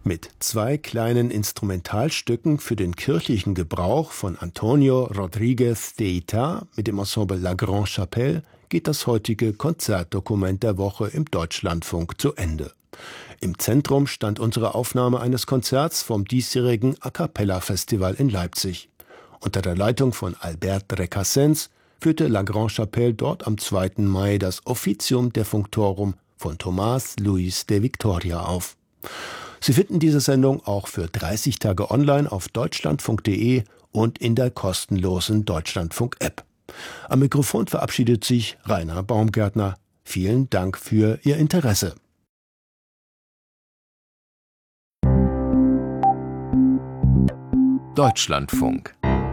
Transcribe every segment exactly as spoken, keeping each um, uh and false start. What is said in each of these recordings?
Mit zwei kleinen Instrumentalstücken für den kirchlichen Gebrauch von Antonio Rodríguez de Ita mit dem Ensemble La Grande Chapelle geht das heutige Konzertdokument der Woche im Deutschlandfunk zu Ende. Im Zentrum stand unsere Aufnahme eines Konzerts vom diesjährigen A Cappella Festival in Leipzig. Unter der Leitung von Albert Recasens führte La Grande Chapelle dort am zweiten Mai das Officium Defunctorum von Tomás Luis de Victoria auf. Sie finden diese Sendung auch für dreißig Tage online auf deutschlandfunk punkt de und in der kostenlosen Deutschlandfunk-App. Am Mikrofon verabschiedet sich Rainer Baumgärtner. Vielen Dank für Ihr Interesse. Deutschlandfunk.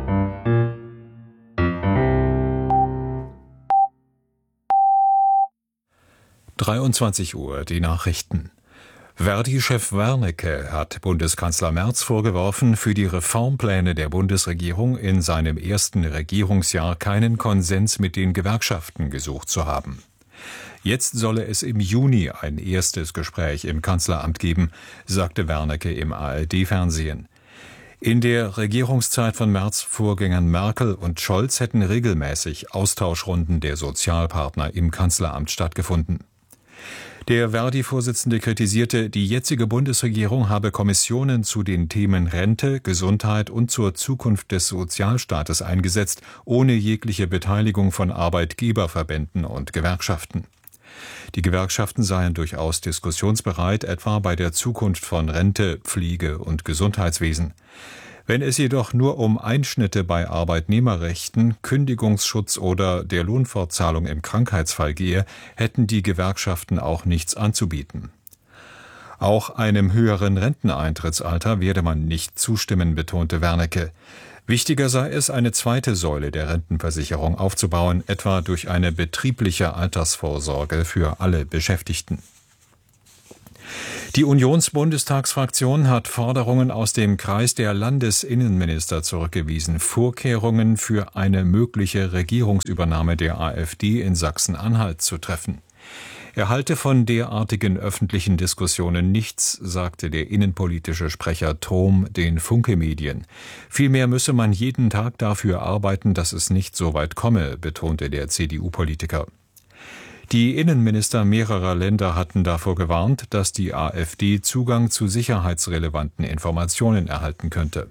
dreiundzwanzig Uhr, die Nachrichten. Verdi-Chef Wernicke hat Bundeskanzler Merz vorgeworfen, für die Reformpläne der Bundesregierung in seinem ersten Regierungsjahr keinen Konsens mit den Gewerkschaften gesucht zu haben. Jetzt solle es im Juni ein erstes Gespräch im Kanzleramt geben, sagte Wernicke im A R D-Fernsehen. In der Regierungszeit von Merz-Vorgängern Merkel und Scholz hätten regelmäßig Austauschrunden der Sozialpartner im Kanzleramt stattgefunden. Der Verdi-Vorsitzende kritisierte, die jetzige Bundesregierung habe Kommissionen zu den Themen Rente, Gesundheit und zur Zukunft des Sozialstaates eingesetzt, ohne jegliche Beteiligung von Arbeitgeberverbänden und Gewerkschaften. Die Gewerkschaften seien durchaus diskussionsbereit, etwa bei der Zukunft von Rente, Pflege und Gesundheitswesen. Wenn es jedoch nur um Einschnitte bei Arbeitnehmerrechten, Kündigungsschutz oder der Lohnfortzahlung im Krankheitsfall gehe, hätten die Gewerkschaften auch nichts anzubieten. Auch einem höheren Renteneintrittsalter werde man nicht zustimmen, betonte Wernicke. Wichtiger sei es, eine zweite Säule der Rentenversicherung aufzubauen, etwa durch eine betriebliche Altersvorsorge für alle Beschäftigten. Die Unionsbundestagsfraktion hat Forderungen aus dem Kreis der Landesinnenminister zurückgewiesen, Vorkehrungen für eine mögliche Regierungsübernahme der AfD in Sachsen-Anhalt zu treffen. Er halte von derartigen öffentlichen Diskussionen nichts, sagte der innenpolitische Sprecher Trom den Funke-Medien. Vielmehr müsse man jeden Tag dafür arbeiten, dass es nicht so weit komme, betonte der C D U-Politiker. Die Innenminister mehrerer Länder hatten davor gewarnt, dass die AfD Zugang zu sicherheitsrelevanten Informationen erhalten könnte.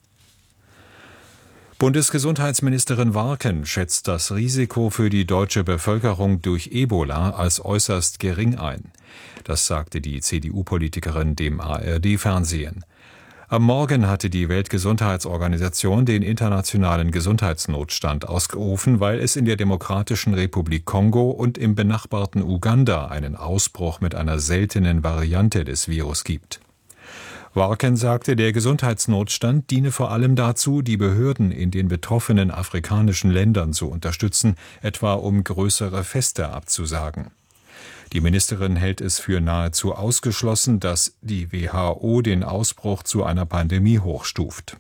Bundesgesundheitsministerin Warken schätzt das Risiko für die deutsche Bevölkerung durch Ebola als äußerst gering ein. Das sagte die C D U-Politikerin dem A R D-Fernsehen. Am Morgen hatte die Weltgesundheitsorganisation den internationalen Gesundheitsnotstand ausgerufen, weil es in der Demokratischen Republik Kongo und im benachbarten Uganda einen Ausbruch mit einer seltenen Variante des Virus gibt. Warken sagte, der Gesundheitsnotstand diene vor allem dazu, die Behörden in den betroffenen afrikanischen Ländern zu unterstützen, etwa um größere Feste abzusagen. Die Ministerin hält es für nahezu ausgeschlossen, dass die W H O den Ausbruch zu einer Pandemie hochstuft.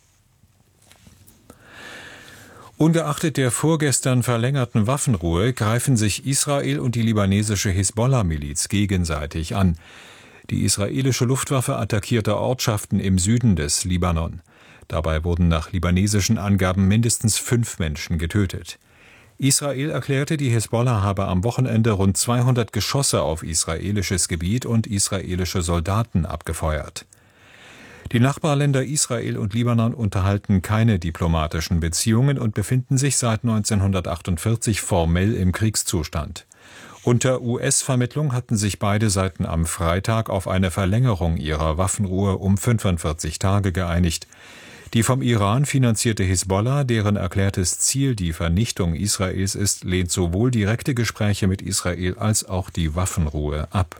Ungeachtet der vorgestern verlängerten Waffenruhe greifen sich Israel und die libanesische Hisbollah-Miliz gegenseitig an. Die israelische Luftwaffe attackierte Ortschaften im Süden des Libanon. Dabei wurden nach libanesischen Angaben mindestens fünf Menschen getötet. Israel erklärte, die Hisbollah habe am Wochenende rund zweihundert Geschosse auf israelisches Gebiet und israelische Soldaten abgefeuert. Die Nachbarländer Israel und Libanon unterhalten keine diplomatischen Beziehungen und befinden sich seit neunzehnhundertachtundvierzig formell im Kriegszustand. Unter U S-Vermittlung hatten sich beide Seiten am Freitag auf eine Verlängerung ihrer Waffenruhe um fünfundvierzig Tage geeinigt. Die vom Iran finanzierte Hisbollah, deren erklärtes Ziel die Vernichtung Israels ist, lehnt sowohl direkte Gespräche mit Israel als auch die Waffenruhe ab.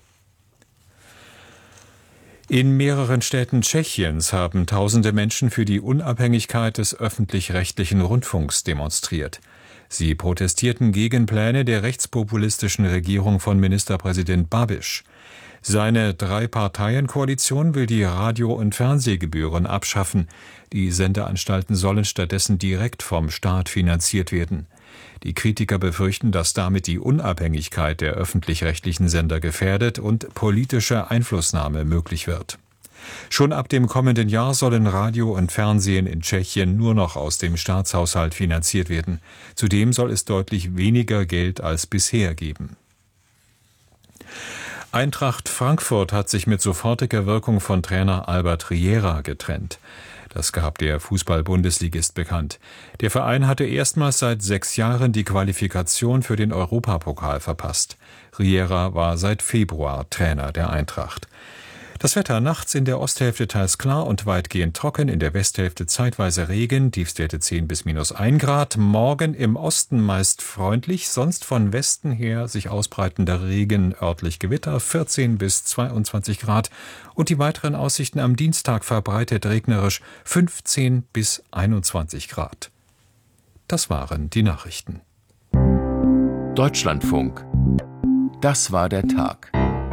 In mehreren Städten Tschechiens haben tausende Menschen für die Unabhängigkeit des öffentlich-rechtlichen Rundfunks demonstriert. Sie protestierten gegen Pläne der rechtspopulistischen Regierung von Ministerpräsident Babiš. Seine Drei-Parteien-Koalition will die Radio- und Fernsehgebühren abschaffen. Die Sendeanstalten sollen stattdessen direkt vom Staat finanziert werden. Die Kritiker befürchten, dass damit die Unabhängigkeit der öffentlich-rechtlichen Sender gefährdet und politische Einflussnahme möglich wird. Schon ab dem kommenden Jahr sollen Radio und Fernsehen in Tschechien nur noch aus dem Staatshaushalt finanziert werden. Zudem soll es deutlich weniger Geld als bisher geben. Eintracht Frankfurt hat sich mit sofortiger Wirkung von Trainer Albert Riera getrennt. Das gab der Fußball-Bundesligist bekannt. Der Verein hatte erstmals seit sechs Jahren die Qualifikation für den Europapokal verpasst. Riera war seit Februar Trainer der Eintracht. Das Wetter nachts in der Osthälfte teils klar und weitgehend trocken, in der Westhälfte zeitweise Regen, Tiefstwerte zehn bis minus ein Grad. Morgen im Osten meist freundlich, sonst von Westen her sich ausbreitender Regen, örtlich Gewitter, vierzehn bis zweiundzwanzig Grad. Und die weiteren Aussichten am Dienstag verbreitet regnerisch, fünfzehn bis einundzwanzig Grad. Das waren die Nachrichten. Deutschlandfunk. Das war der Tag.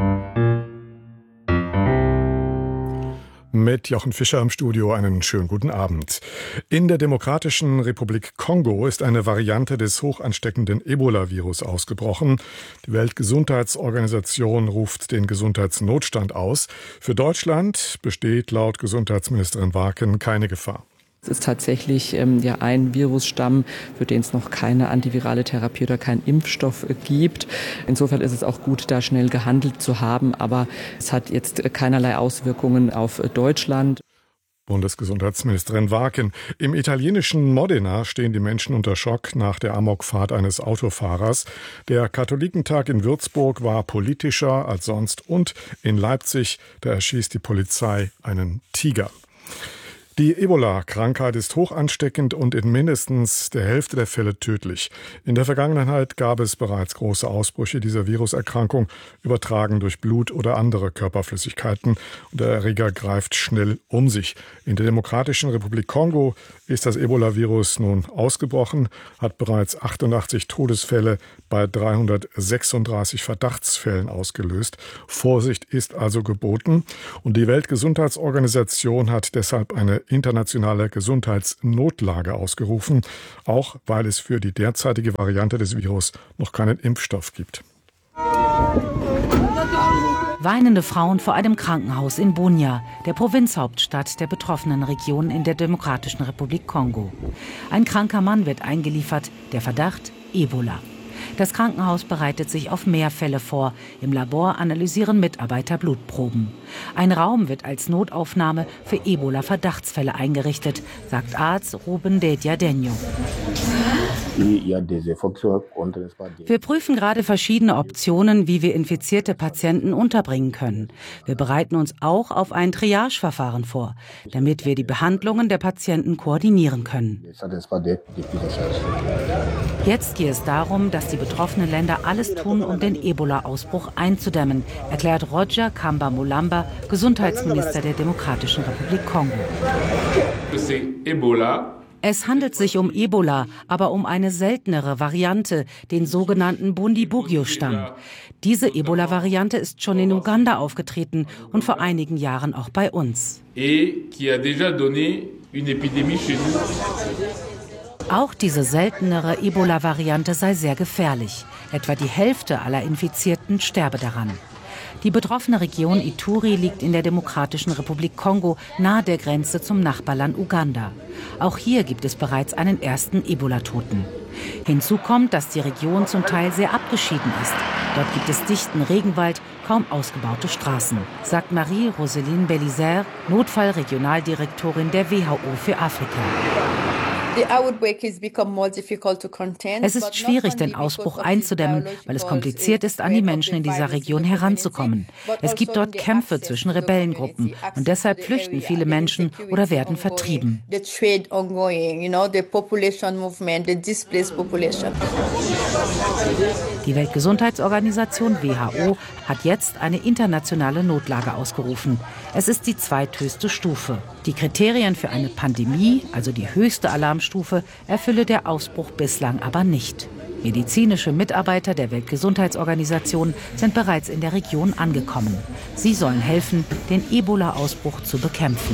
Mit Jochen Fischer im Studio einen schönen guten Abend. In der Demokratischen Republik Kongo ist eine Variante des hochansteckenden Ebola-Virus ausgebrochen. Die Weltgesundheitsorganisation ruft den Gesundheitsnotstand aus. Für Deutschland besteht laut Gesundheitsministerin Waken keine Gefahr. Es ist tatsächlich ähm, ja ein Virusstamm, für den es noch keine antivirale Therapie oder keinen Impfstoff äh, gibt. Insofern ist es auch gut, da schnell gehandelt zu haben, aber es hat jetzt äh, keinerlei Auswirkungen auf äh, Deutschland. Bundesgesundheitsministerin Waken. Im italienischen Modena stehen die Menschen unter Schock nach der Amokfahrt eines Autofahrers. Der Katholikentag in Würzburg war politischer als sonst und in Leipzig, da erschießt die Polizei einen Tiger. Die Ebola-Krankheit ist hoch ansteckend und in mindestens der Hälfte der Fälle tödlich. In der Vergangenheit gab es bereits große Ausbrüche dieser Viruserkrankung, übertragen durch Blut oder andere Körperflüssigkeiten. Und der Erreger greift schnell um sich. In der Demokratischen Republik Kongo ist das Ebola-Virus nun ausgebrochen, hat bereits achtundachtzig Todesfälle bei dreihundertsechsunddreißig Verdachtsfällen ausgelöst. Vorsicht ist also geboten. Und die Weltgesundheitsorganisation hat deshalb eine internationale Gesundheitsnotlage ausgerufen, auch weil es für die derzeitige Variante des Virus noch keinen Impfstoff gibt. Weinende Frauen vor einem Krankenhaus in Bunia, der Provinzhauptstadt der betroffenen Region in der Demokratischen Republik Kongo. Ein kranker Mann wird eingeliefert, der Verdacht Ebola. Das Krankenhaus bereitet sich auf mehr Fälle vor. Im Labor analysieren Mitarbeiter Blutproben. Ein Raum wird als Notaufnahme für Ebola-Verdachtsfälle eingerichtet, sagt Arzt Ruben Dediadenyo. Wir prüfen gerade verschiedene Optionen, wie wir infizierte Patienten unterbringen können. Wir bereiten uns auch auf ein Triage-Verfahren vor, damit wir die Behandlungen der Patienten koordinieren können. Jetzt geht es darum, dass die betroffenen Länder alles tun, um den Ebola-Ausbruch einzudämmen, erklärt Roger Kamba Mulamba, Gesundheitsminister der Demokratischen Republik Kongo. Es handelt sich um Ebola, aber um eine seltenere Variante, den sogenannten Bundibugyo-Stamm. Diese Ebola-Variante ist schon in Uganda aufgetreten und vor einigen Jahren auch bei uns. Auch diese seltenere Ebola-Variante sei sehr gefährlich. Etwa die Hälfte aller Infizierten sterbe daran. Die betroffene Region Ituri liegt in der Demokratischen Republik Kongo, nahe der Grenze zum Nachbarland Uganda. Auch hier gibt es bereits einen ersten Ebola-Toten. Hinzu kommt, dass die Region zum Teil sehr abgeschieden ist. Dort gibt es dichten Regenwald, kaum ausgebaute Straßen, sagt Marie-Roseline Bellizer, Notfallregionaldirektorin der W H O für Afrika. Es ist schwierig, den Ausbruch einzudämmen, weil es kompliziert ist, an die Menschen in dieser Region heranzukommen. Es gibt dort Kämpfe zwischen Rebellengruppen und deshalb flüchten viele Menschen oder werden vertrieben. Die Weltgesundheitsorganisation W H O hat jetzt eine internationale Notlage ausgerufen. Es ist die zweithöchste Stufe. Die Kriterien für eine Pandemie, also die höchste Alarmstufe, erfülle der Ausbruch bislang aber nicht. Medizinische Mitarbeiter der Weltgesundheitsorganisation sind bereits in der Region angekommen. Sie sollen helfen, den Ebola-Ausbruch zu bekämpfen.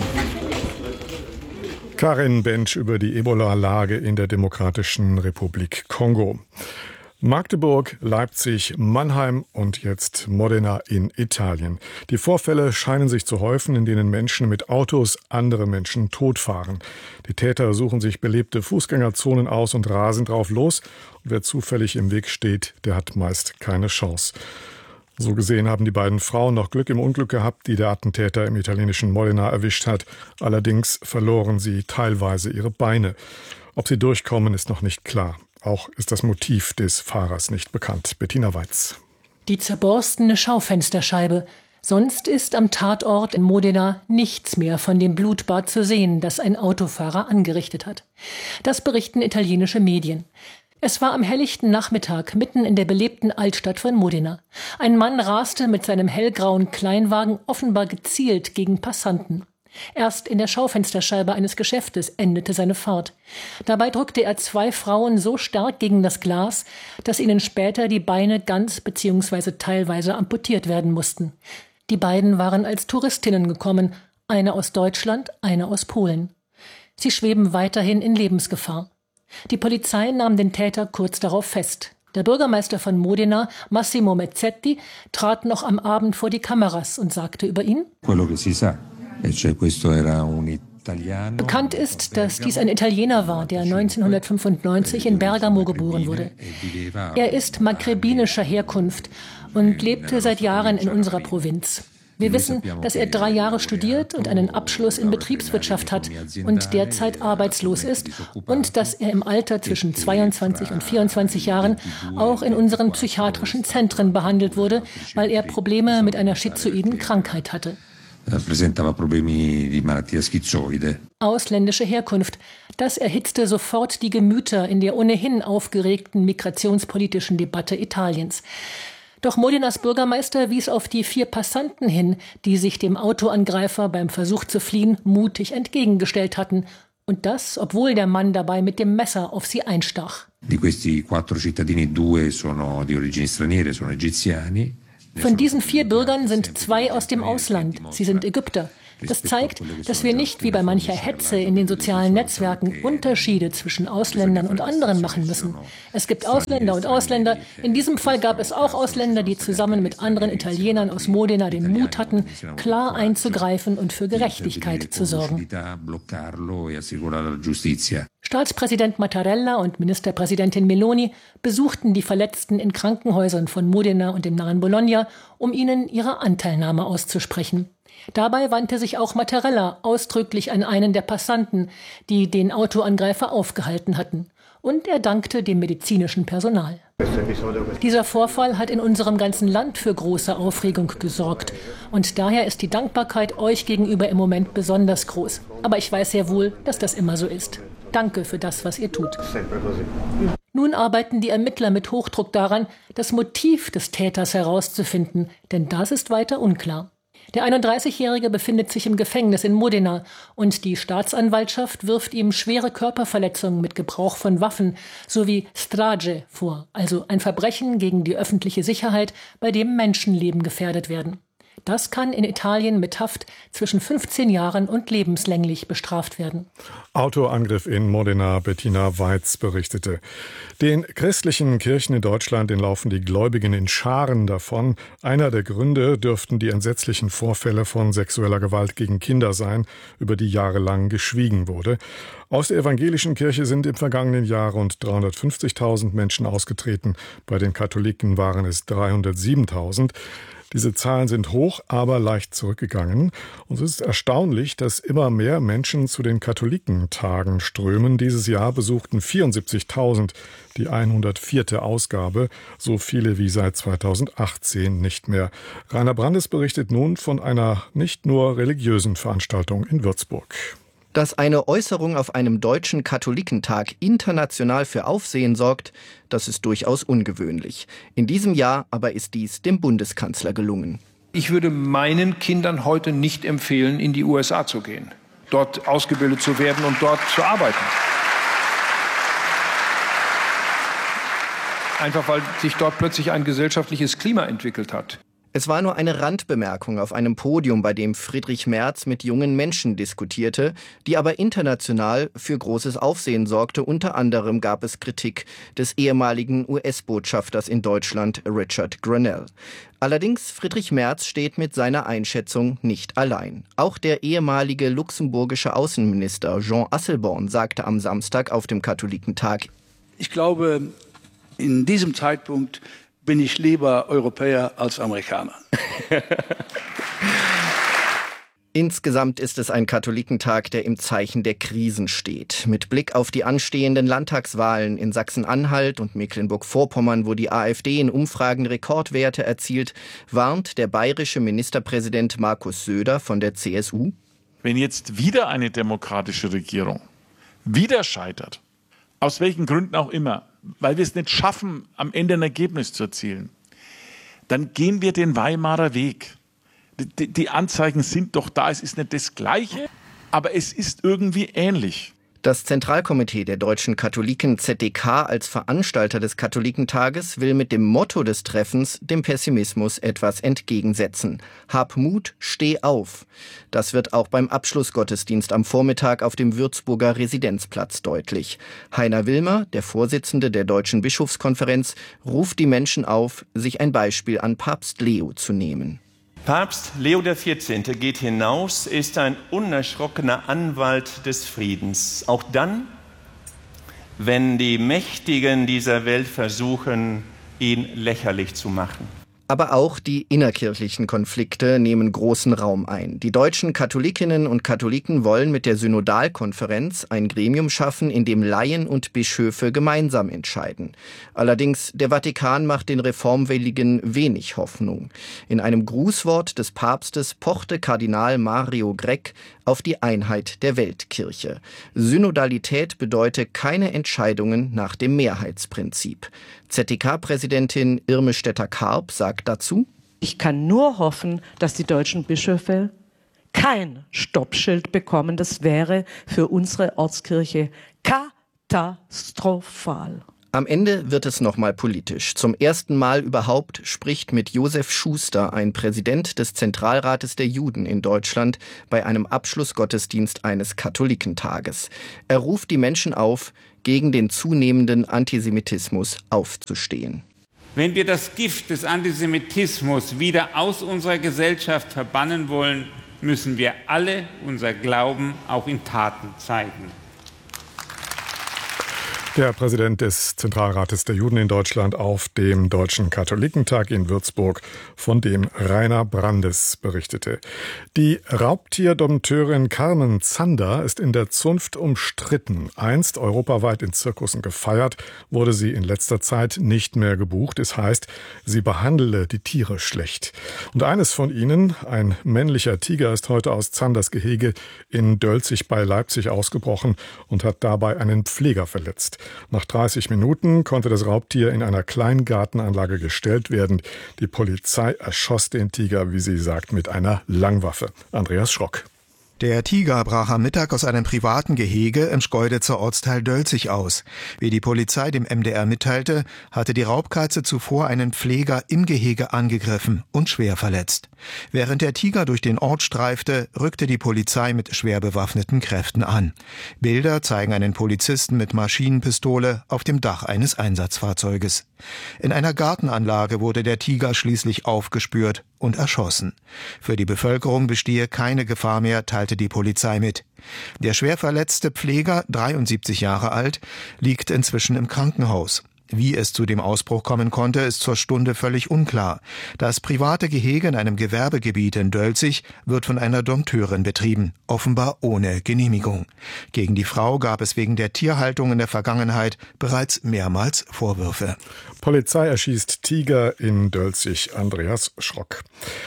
Karin Bench über die Ebola-Lage in der Demokratischen Republik Kongo. Magdeburg, Leipzig, Mannheim und jetzt Modena in Italien. Die Vorfälle scheinen sich zu häufen, in denen Menschen mit Autos andere Menschen totfahren. Die Täter suchen sich belebte Fußgängerzonen aus und rasen drauf los. Und wer zufällig im Weg steht, der hat meist keine Chance. So gesehen haben die beiden Frauen noch Glück im Unglück gehabt, die der Attentäter im italienischen Modena erwischt hat. Allerdings verloren sie teilweise ihre Beine. Ob sie durchkommen, ist noch nicht klar. Auch ist das Motiv des Fahrers nicht bekannt. Bettina Weitz. Die zerborstene Schaufensterscheibe. Sonst ist am Tatort in Modena nichts mehr von dem Blutbad zu sehen, das ein Autofahrer angerichtet hat. Das berichten italienische Medien. Es war am helllichten Nachmittag mitten in der belebten Altstadt von Modena. Ein Mann raste mit seinem hellgrauen Kleinwagen offenbar gezielt gegen Passanten. Erst in der Schaufensterscheibe eines Geschäftes endete seine Fahrt. Dabei drückte er zwei Frauen so stark gegen das Glas, dass ihnen später die Beine ganz bzw. teilweise amputiert werden mussten. Die beiden waren als Touristinnen gekommen, eine aus Deutschland, eine aus Polen. Sie schweben weiterhin in Lebensgefahr. Die Polizei nahm den Täter kurz darauf fest. Der Bürgermeister von Modena, Massimo Mezzetti, trat noch am Abend vor die Kameras und sagte über ihn: Bekannt ist, dass dies ein Italiener war, der neunzehnhundertfünfundneunzig in Bergamo geboren wurde. Er ist maghrebinischer Herkunft und lebte seit Jahren in unserer Provinz. Wir wissen, dass er drei Jahre studiert und einen Abschluss in Betriebswirtschaft hat und derzeit arbeitslos ist und dass er im Alter zwischen zweiundzwanzig und vierundzwanzig Jahren auch in unseren psychiatrischen Zentren behandelt wurde, weil er Probleme mit einer schizoiden Krankheit hatte. Ausländische Herkunft. Das erhitzte sofort die Gemüter in der ohnehin aufgeregten migrationspolitischen Debatte Italiens. Doch Modenas Bürgermeister wies auf die vier Passanten hin, die sich dem Autoangreifer beim Versuch zu fliehen mutig entgegengestellt hatten. Und das, obwohl der Mann dabei mit dem Messer auf sie einstach. Von diesen vier Bürgern sind zwei aus dem Ausland. Sie sind Ägypter. Das zeigt, dass wir nicht wie bei mancher Hetze in den sozialen Netzwerken Unterschiede zwischen Ausländern und anderen machen müssen. Es gibt Ausländer und Ausländer. In diesem Fall gab es auch Ausländer, die zusammen mit anderen Italienern aus Modena den Mut hatten, klar einzugreifen und für Gerechtigkeit zu sorgen. Staatspräsident Mattarella und Ministerpräsidentin Meloni besuchten die Verletzten in Krankenhäusern von Modena und dem nahen Bologna, um ihnen ihre Anteilnahme auszusprechen. Dabei wandte sich auch Mattarella ausdrücklich an einen der Passanten, die den Autoangreifer aufgehalten hatten. Und er dankte dem medizinischen Personal. Dieser Vorfall hat in unserem ganzen Land für große Aufregung gesorgt. Und daher ist die Dankbarkeit euch gegenüber im Moment besonders groß. Aber ich weiß sehr wohl, dass das immer so ist. Danke für das, was ihr tut. Nun arbeiten die Ermittler mit Hochdruck daran, das Motiv des Täters herauszufinden, denn das ist weiter unklar. Der einunddreißigjährige befindet sich im Gefängnis in Modena und die Staatsanwaltschaft wirft ihm schwere Körperverletzungen mit Gebrauch von Waffen sowie Strage vor, also ein Verbrechen gegen die öffentliche Sicherheit, bei dem Menschenleben gefährdet werden. Das kann in Italien mit Haft zwischen fünfzehn Jahren und lebenslänglich bestraft werden. Autoangriff in Modena, Bettina Weitz berichtete. Den christlichen Kirchen in Deutschland laufen die Gläubigen in Scharen davon. Einer der Gründe dürften die entsetzlichen Vorfälle von sexueller Gewalt gegen Kinder sein, über die jahrelang geschwiegen wurde. Aus der evangelischen Kirche sind im vergangenen Jahr rund dreihundertfünfzigtausend Menschen ausgetreten. Bei den Katholiken waren es dreihundertsiebentausend. Diese Zahlen sind hoch, aber leicht zurückgegangen. Und es ist erstaunlich, dass immer mehr Menschen zu den Katholikentagen strömen. Dieses Jahr besuchten vierundsiebzigtausend die hundertvierte Ausgabe, so viele wie seit zweitausendachtzehn nicht mehr. Rainer Brandes berichtet nun von einer nicht nur religiösen Veranstaltung in Würzburg. Dass eine Äußerung auf einem deutschen Katholikentag international für Aufsehen sorgt, das ist durchaus ungewöhnlich. In diesem Jahr aber ist dies dem Bundeskanzler gelungen. Ich würde meinen Kindern heute nicht empfehlen, in die U S A zu gehen, dort ausgebildet zu werden und dort zu arbeiten. Einfach weil sich dort plötzlich ein gesellschaftliches Klima entwickelt hat. Es war nur eine Randbemerkung auf einem Podium, bei dem Friedrich Merz mit jungen Menschen diskutierte, die aber international für großes Aufsehen sorgte. Unter anderem gab es Kritik des ehemaligen U S-Botschafters in Deutschland, Richard Grenell. Allerdings, Friedrich Merz steht mit seiner Einschätzung nicht allein. Auch der ehemalige luxemburgische Außenminister Jean Asselborn sagte am Samstag auf dem Katholikentag: Ich glaube, in diesem Zeitpunkt bin ich lieber Europäer als Amerikaner. Insgesamt ist es ein Katholikentag, der im Zeichen der Krisen steht. Mit Blick auf die anstehenden Landtagswahlen in Sachsen-Anhalt und Mecklenburg-Vorpommern, wo die AfD in Umfragen Rekordwerte erzielt, warnt der bayerische Ministerpräsident Markus Söder von der C S U: Wenn jetzt wieder eine demokratische Regierung wieder scheitert, aus welchen Gründen auch immer, weil wir es nicht schaffen, am Ende ein Ergebnis zu erzielen, dann gehen wir den Weimarer Weg. Die, die Anzeichen sind doch da, es ist nicht das Gleiche, aber es ist irgendwie ähnlich. Das Zentralkomitee der deutschen Katholiken Z D K als Veranstalter des Katholikentages will mit dem Motto des Treffens dem Pessimismus etwas entgegensetzen. Hab Mut, steh auf. Das wird auch beim Abschlussgottesdienst am Vormittag auf dem Würzburger Residenzplatz deutlich. Heiner Wilmer, der Vorsitzende der Deutschen Bischofskonferenz, ruft die Menschen auf, sich ein Beispiel an Papst Leo zu nehmen. Papst Leo der Vierzehnte geht hinaus, ist ein unerschrockener Anwalt des Friedens. Auch dann, wenn die Mächtigen dieser Welt versuchen, ihn lächerlich zu machen. Aber auch die innerkirchlichen Konflikte nehmen großen Raum ein. Die deutschen Katholikinnen und Katholiken wollen mit der Synodalkonferenz ein Gremium schaffen, in dem Laien und Bischöfe gemeinsam entscheiden. Allerdings, der Vatikan macht den Reformwilligen wenig Hoffnung. In einem Grußwort des Papstes pochte Kardinal Mario Grech auf die Einheit der Weltkirche. Synodalität bedeute keine Entscheidungen nach dem Mehrheitsprinzip. Z D K-Präsidentin Irme Stetter-Karp sagt dazu: Ich kann nur hoffen, dass die deutschen Bischöfe kein Stoppschild bekommen. Das wäre für unsere Ortskirche katastrophal. Am Ende wird es nochmal politisch. Zum ersten Mal überhaupt spricht mit Josef Schuster, ein Präsident des Zentralrates der Juden in Deutschland, bei einem Abschlussgottesdienst eines Katholikentages. Er ruft die Menschen auf, gegen den zunehmenden Antisemitismus aufzustehen. Wenn wir das Gift des Antisemitismus wieder aus unserer Gesellschaft verbannen wollen, müssen wir alle unser Glauben auch in Taten zeigen. Der Präsident des Zentralrates der Juden in Deutschland auf dem Deutschen Katholikentag in Würzburg, von dem Rainer Brandes berichtete. Die Raubtierdompteurin Carmen Zander ist in der Zunft umstritten. Einst europaweit in Zirkussen gefeiert, wurde sie in letzter Zeit nicht mehr gebucht. Es heißt, sie behandele die Tiere schlecht. Und eines von ihnen, ein männlicher Tiger, ist heute aus Zanders Gehege in Dölzig bei Leipzig ausgebrochen und hat dabei einen Pfleger verletzt. Nach dreißig Minuten konnte das Raubtier in einer Kleingartenanlage gestellt werden. Die Polizei erschoss den Tiger, wie sie sagt, mit einer Langwaffe. Andreas Schrock. Der Tiger brach am Mittag aus einem privaten Gehege im Schkeuditzer Ortsteil Dölzig aus. Wie die Polizei dem M D R mitteilte, hatte die Raubkatze zuvor einen Pfleger im Gehege angegriffen und schwer verletzt. Während der Tiger durch den Ort streifte, rückte die Polizei mit schwer bewaffneten Kräften an. Bilder zeigen einen Polizisten mit Maschinenpistole auf dem Dach eines Einsatzfahrzeuges. In einer Gartenanlage wurde der Tiger schließlich aufgespürt und erschossen. Für die Bevölkerung bestehe keine Gefahr mehr, teilte die Polizei mit. Der schwer verletzte Pfleger, dreiundsiebzig Jahre alt, liegt inzwischen im Krankenhaus. Wie es zu dem Ausbruch kommen konnte, ist zur Stunde völlig unklar. Das private Gehege in einem Gewerbegebiet in Dölzig wird von einer Dompteurin betrieben, offenbar ohne Genehmigung. Gegen die Frau gab es wegen der Tierhaltung in der Vergangenheit bereits mehrmals Vorwürfe. Polizei erschießt Tiger in Dölzig. Andreas Schrock.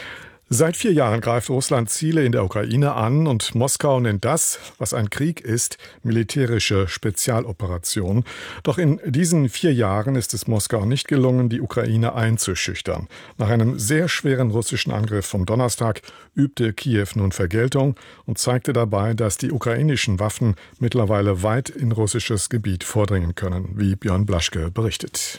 Seit vier Jahren greift Russland Ziele in der Ukraine an und Moskau nennt das, was ein Krieg ist, militärische Spezialoperation. Doch in diesen vier Jahren ist es Moskau nicht gelungen, die Ukraine einzuschüchtern. Nach einem sehr schweren russischen Angriff vom Donnerstag übte Kiew nun Vergeltung und zeigte dabei, dass die ukrainischen Waffen mittlerweile weit in russisches Gebiet vordringen können, wie Björn Blaschke berichtet.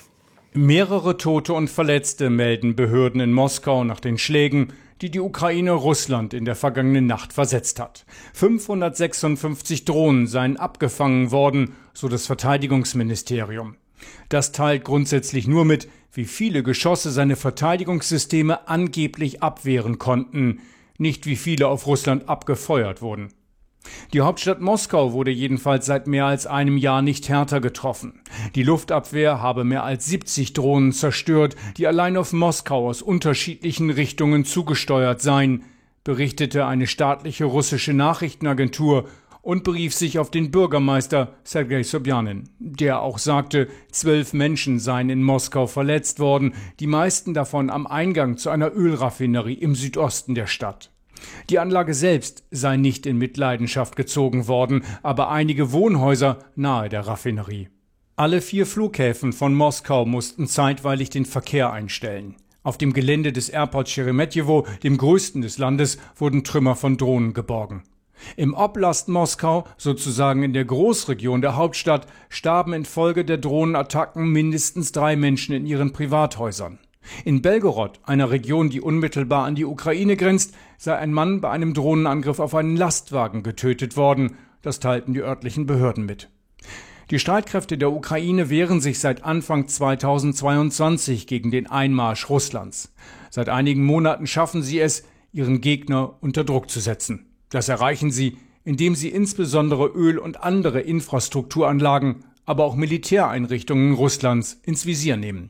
Mehrere Tote und Verletzte melden Behörden in Moskau nach den Schlägen, die die Ukraine Russland in der vergangenen Nacht versetzt hat. fünfhundertsechsundfünfzig Drohnen seien abgefangen worden, so das Verteidigungsministerium. Das teilt grundsätzlich nur mit, wie viele Geschosse seine Verteidigungssysteme angeblich abwehren konnten, nicht wie viele auf Russland abgefeuert wurden. Die Hauptstadt Moskau wurde jedenfalls seit mehr als einem Jahr nicht härter getroffen. Die Luftabwehr habe mehr als siebzig Drohnen zerstört, die allein auf Moskau aus unterschiedlichen Richtungen zugesteuert seien, berichtete eine staatliche russische Nachrichtenagentur und berief sich auf den Bürgermeister Sergei Sobjanin, der auch sagte, zwölf Menschen seien in Moskau verletzt worden, die meisten davon am Eingang zu einer Ölraffinerie im Südosten der Stadt. Die Anlage selbst sei nicht in Mitleidenschaft gezogen worden, aber einige Wohnhäuser nahe der Raffinerie. Alle vier Flughäfen von Moskau mussten zeitweilig den Verkehr einstellen. Auf dem Gelände des Airport Scheremetjewo, dem größten des Landes, wurden Trümmer von Drohnen geborgen. Im Oblast Moskau, sozusagen in der Großregion der Hauptstadt, starben infolge der Drohnenattacken mindestens drei Menschen in ihren Privathäusern. In Belgorod, einer Region, die unmittelbar an die Ukraine grenzt, sei ein Mann bei einem Drohnenangriff auf einen Lastwagen getötet worden. Das teilten die örtlichen Behörden mit. Die Streitkräfte der Ukraine wehren sich seit Anfang zweitausendzweiundzwanzig gegen den Einmarsch Russlands. Seit einigen Monaten schaffen sie es, ihren Gegner unter Druck zu setzen. Das erreichen sie, indem sie insbesondere Öl- und andere Infrastrukturanlagen, aber auch Militäreinrichtungen Russlands ins Visier nehmen.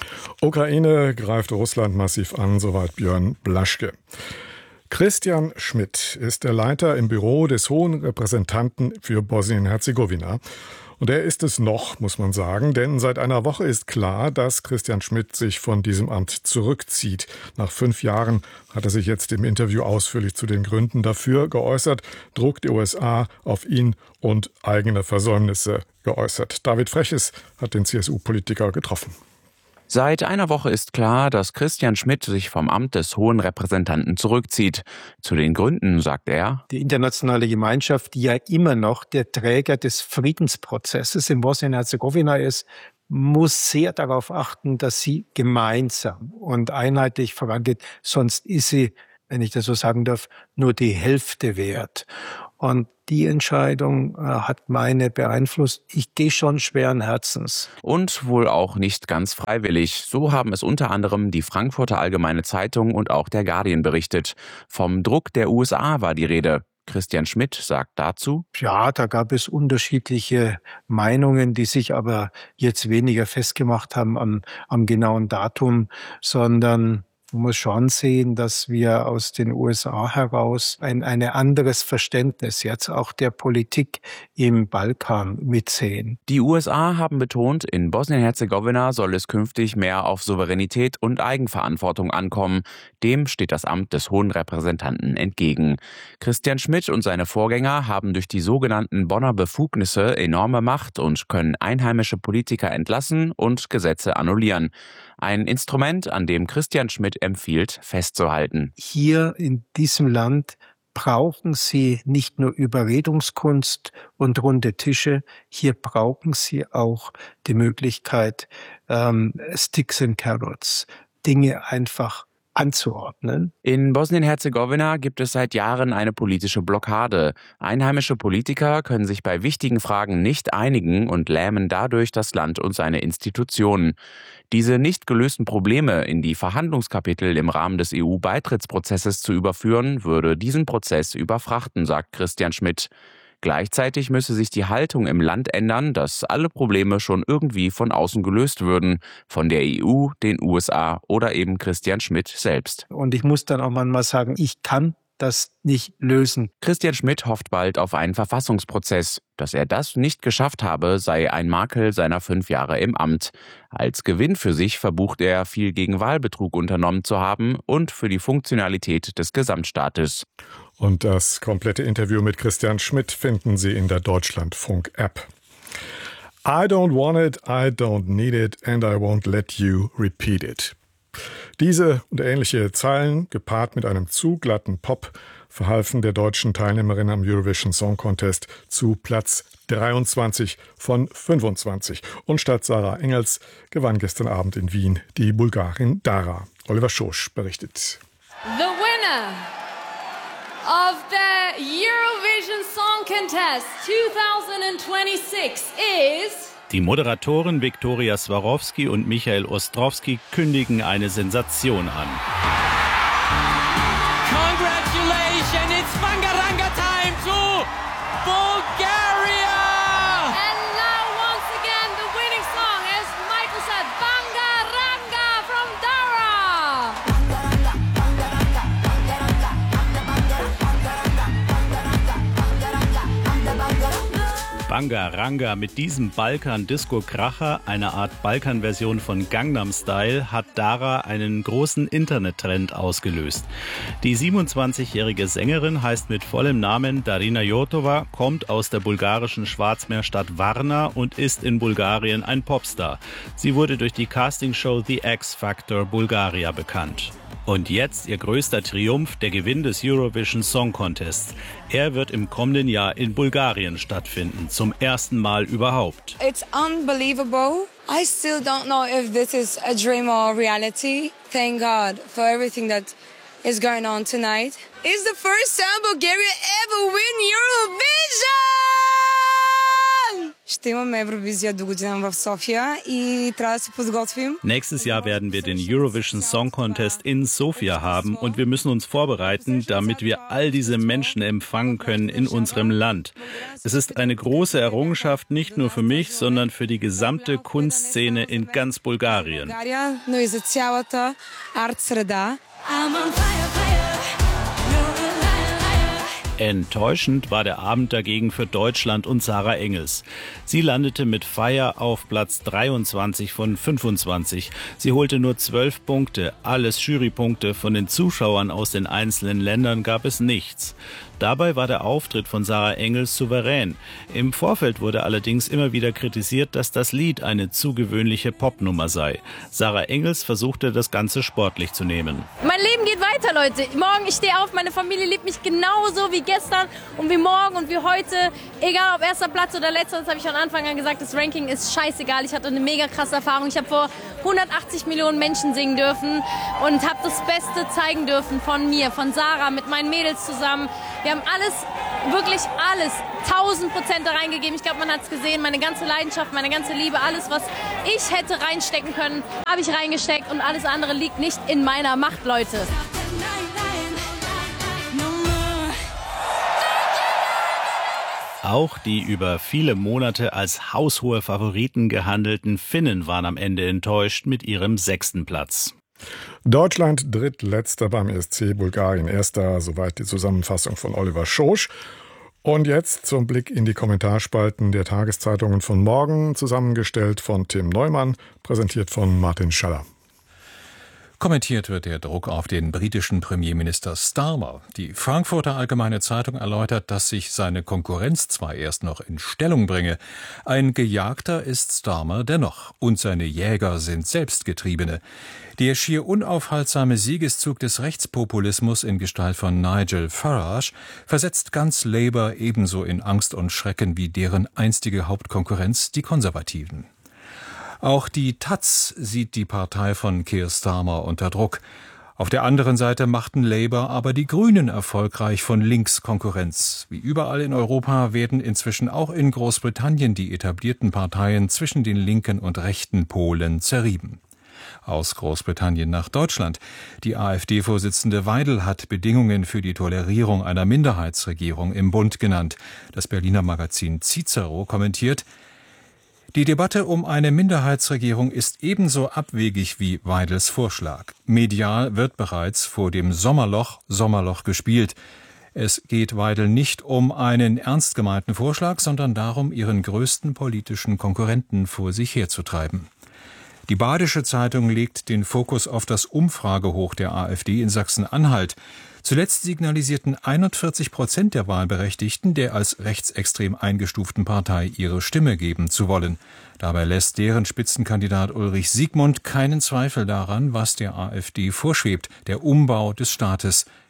Ukraine greift Russland massiv an, soweit Björn Blaschke. Christian Schmidt ist der Leiter im Büro des Hohen Repräsentanten für Bosnien-Herzegowina. Und er ist es noch, muss man sagen, denn seit einer Woche ist klar, dass Christian Schmidt sich von diesem Amt zurückzieht. Nach fünf Jahren hat er sich jetzt im Interview ausführlich zu den Gründen dafür geäußert, Druck der U S A auf ihn und eigene Versäumnisse geäußert. David Freches hat den C S U-Politiker getroffen. Seit einer Woche ist klar, dass Christian Schmidt sich vom Amt des Hohen Repräsentanten zurückzieht. Zu den Gründen sagt er: Die internationale Gemeinschaft, die ja immer noch der Träger des Friedensprozesses in Bosnien-Herzegowina ist, muss sehr darauf achten, dass sie gemeinsam und einheitlich vorangeht. Sonst ist sie, wenn ich das so sagen darf, nur die Hälfte wert. Und die Entscheidung äh, hat meine beeinflusst. Ich gehe schon schweren Herzens. Und wohl auch nicht ganz freiwillig. So haben es unter anderem die Frankfurter Allgemeine Zeitung und auch der Guardian berichtet. Vom Druck der U S A war die Rede. Christian Schmidt sagt dazu: Ja, da gab es unterschiedliche Meinungen, die sich aber jetzt weniger festgemacht haben am, am genauen Datum, sondern man muss schon sehen, dass wir aus den U S A heraus ein, ein anderes Verständnis jetzt auch der Politik im Balkan mitsehen. Die U S A haben betont, in Bosnien-Herzegowina soll es künftig mehr auf Souveränität und Eigenverantwortung ankommen. Dem steht das Amt des Hohen Repräsentanten entgegen. Christian Schmidt und seine Vorgänger haben durch die sogenannten Bonner Befugnisse enorme Macht und können einheimische Politiker entlassen und Gesetze annullieren. Ein Instrument, an dem Christian Schmidt empfiehlt, festzuhalten. Hier in diesem Land brauchen Sie nicht nur Überredungskunst und runde Tische, hier brauchen Sie auch die Möglichkeit, ähm, Sticks and Carrots, Dinge einfach anzuordnen. In Bosnien-Herzegowina gibt es seit Jahren eine politische Blockade. Einheimische Politiker können sich bei wichtigen Fragen nicht einigen und lähmen dadurch das Land und seine Institutionen. Diese nicht gelösten Probleme in die Verhandlungskapitel im Rahmen des E U-Beitrittsprozesses zu überführen, würde diesen Prozess überfrachten, sagt Christian Schmidt. Gleichzeitig müsse sich die Haltung im Land ändern, dass alle Probleme schon irgendwie von außen gelöst würden, von der E U, den U S A oder eben Christian Schmidt selbst. Und ich muss dann auch manchmal sagen, ich kann das nicht lösen. Christian Schmidt hofft bald auf einen Verfassungsprozess. Dass er das nicht geschafft habe, sei ein Makel seiner fünf Jahre im Amt. Als Gewinn für sich verbucht er, viel gegen Wahlbetrug unternommen zu haben und für die Funktionalität des Gesamtstaates. Und das komplette Interview mit Christian Schmidt finden Sie in der Deutschlandfunk-App. I don't want it, I don't need it and I won't let you repeat it. Diese und ähnliche Zeilen, gepaart mit einem zu glatten Pop, verhalfen der deutschen Teilnehmerin am Eurovision Song Contest zu Platz dreiundzwanzig von fünfundzwanzig. Und statt Sarah Engels gewann gestern Abend in Wien die Bulgarin Dara. Oliver Schosch berichtet. The winner of the Eurovision Song Contest twenty twenty-six is... Die Moderatoren Viktoria Swarovski und Michael Ostrowski kündigen eine Sensation an. Congratulations, it's Bangaranga time to Bulgaria! And now once again the winning song, as Michael said, Bangaranga from Dara! Bangaranga mit diesem Balkan-Disco-Kracher, eine Art Balkan-Version von Gangnam Style, hat Dara einen großen Internettrend ausgelöst. Die siebenundzwanzigjährige Sängerin heißt mit vollem Namen Darina Jotova, kommt aus der bulgarischen Schwarzmeerstadt Varna und ist in Bulgarien ein Popstar. Sie wurde durch die Castingshow The X Factor Bulgaria bekannt. Und jetzt ihr größter Triumph, der Gewinn des Eurovision Song Contests. Er wird im kommenden Jahr in Bulgarien stattfinden, zum ersten Mal überhaupt. It's unbelievable. I still don't know if this is a dream or reality. Thank God for everything that is going on tonight. It's the first time Bulgaria ever win Eurovision! Ще имаме Евровизия до година в София и трябва да се подготвим. Nächstes Jahr werden wir den Eurovision Song Contest in Sofia haben und wir müssen uns vorbereiten, damit wir all diese Menschen empfangen können in unserem Land. Es ist eine große Errungenschaft, nicht nur für mich, sondern für die gesamte Kunstszene in ganz Bulgarien. Но и за цялата арт среда. Enttäuschend war der Abend dagegen für Deutschland und Sarah Engels. Sie landete mit Fire auf Platz dreiundzwanzig von fünfundzwanzig. Sie holte nur zwölf Punkte, alles Jurypunkte. Von den Zuschauern aus den einzelnen Ländern gab es nichts. Dabei war der Auftritt von Sarah Engels souverän. Im Vorfeld wurde allerdings immer wieder kritisiert, dass das Lied eine zu gewöhnliche Popnummer sei. Sarah Engels versuchte, das Ganze sportlich zu nehmen. Mein Leben geht weiter, Leute. Morgen, ich stehe auf, meine Familie liebt mich genauso wie gestern und wie morgen und wie heute. Egal ob erster Platz oder letzter, das habe ich von Anfang an gesagt, das Ranking ist scheißegal. Ich hatte eine mega krasse Erfahrung. Ich habe vor hundertachtzig Millionen Menschen singen dürfen und habe das Beste zeigen dürfen von mir, von Sarah, mit meinen Mädels zusammen. Wir haben alles, wirklich alles, tausend Prozent da reingegeben. Ich glaube, man hat es gesehen, meine ganze Leidenschaft, meine ganze Liebe, alles, was ich hätte reinstecken können, habe ich reingesteckt und alles andere liegt nicht in meiner Macht, Leute. Auch die über viele Monate als haushohe Favoriten gehandelten Finnen waren am Ende enttäuscht mit ihrem sechsten Platz. Deutschland drittletzter beim E S C, Bulgarien erster, soweit die Zusammenfassung von Oliver Schosch. Und jetzt zum Blick in die Kommentarspalten der Tageszeitungen von morgen, zusammengestellt von Tim Neumann, präsentiert von Martin Schaller. Kommentiert wird der Druck auf den britischen Premierminister Starmer. Die Frankfurter Allgemeine Zeitung erläutert, dass sich seine Konkurrenz zwar erst noch in Stellung bringe, ein Gejagter ist Starmer dennoch und seine Jäger sind Selbstgetriebene. Der schier unaufhaltsame Siegeszug des Rechtspopulismus in Gestalt von Nigel Farage versetzt ganz Labour ebenso in Angst und Schrecken wie deren einstige Hauptkonkurrenz, die Konservativen. Auch die Taz sieht die Partei von Keir Starmer unter Druck. Auf der anderen Seite machten Labour aber die Grünen erfolgreich von links Konkurrenz. Wie überall in Europa werden inzwischen auch in Großbritannien die etablierten Parteien zwischen den linken und rechten Polen zerrieben. Aus Großbritannien nach Deutschland. Die AfD-Vorsitzende Weidel hat Bedingungen für die Tolerierung einer Minderheitsregierung im Bund genannt. Das Berliner Magazin Cicero kommentiert: Die Debatte um eine Minderheitsregierung ist ebenso abwegig wie Weidels Vorschlag. Medial wird bereits vor dem Sommerloch Sommerloch gespielt. Es geht Weidel nicht um einen ernst gemeinten Vorschlag, sondern darum, ihren größten politischen Konkurrenten vor sich herzutreiben. Die Badische Zeitung legt den Fokus auf das Umfragehoch der AfD in Sachsen-Anhalt. Zuletzt signalisierten einundvierzig Prozent der Wahlberechtigten der als rechtsextrem eingestuften Partei ihre Stimme geben zu wollen. Dabei lässt deren Spitzenkandidat Ulrich Siegmund keinen Zweifel daran, was der AfD vorschwebt: der Umbau des Staates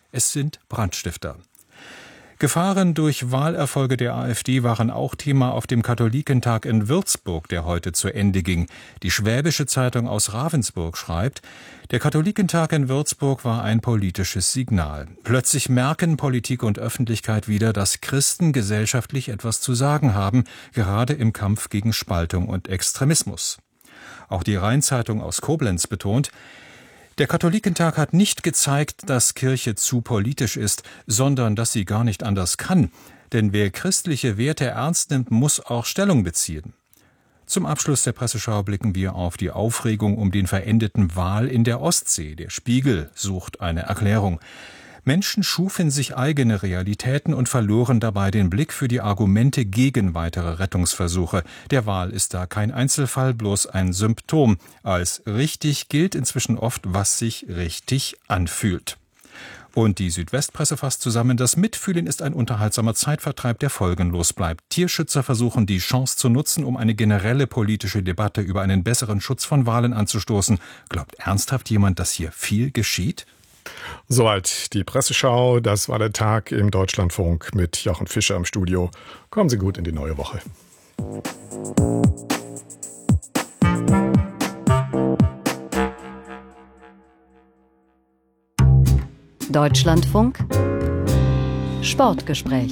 Es sind Brandstifter. Gefahren durch Wahlerfolge der AfD waren auch Thema auf dem Katholikentag in Würzburg, der heute zu Ende ging. Die Schwäbische Zeitung aus Ravensburg schreibt, der Katholikentag in Würzburg war ein politisches Signal. Plötzlich merken Politik und Öffentlichkeit wieder, dass Christen gesellschaftlich etwas zu sagen haben, gerade im Kampf gegen Spaltung und Extremismus. Auch die Rheinzeitung aus Koblenz betont, der Katholikentag hat nicht gezeigt, dass Kirche zu politisch ist, sondern dass sie gar nicht anders kann. Denn wer christliche Werte ernst nimmt, muss auch Stellung beziehen. Zum Abschluss der Presseschau blicken wir auf die Aufregung um den verendeten Wal in der Ostsee. Der Spiegel sucht eine Erklärung. Menschen schufen sich eigene Realitäten und verloren dabei den Blick für die Argumente gegen weitere Rettungsversuche. Der Wal ist da kein Einzelfall, bloß ein Symptom. Als richtig gilt inzwischen oft, was sich richtig anfühlt. Und die Südwestpresse fasst zusammen, das Mitfühlen ist ein unterhaltsamer Zeitvertreib, der folgenlos bleibt. Tierschützer versuchen, die Chance zu nutzen, um eine generelle politische Debatte über einen besseren Schutz von Walen anzustoßen. Glaubt ernsthaft jemand, dass hier viel geschieht? Soweit die Presseschau. Das war der Tag im Deutschlandfunk mit Jochen Fischer im Studio. Kommen Sie gut in die neue Woche. Deutschlandfunk Sportgespräch.